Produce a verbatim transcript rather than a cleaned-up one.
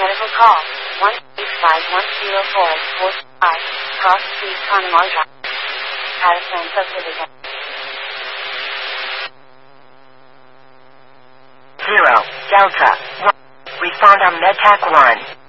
medical call. one eight five one zero four four five. Cross Street, Connemara Drive. Patterson Subdivision. Zero, Delta, one. Respond on MedTech one.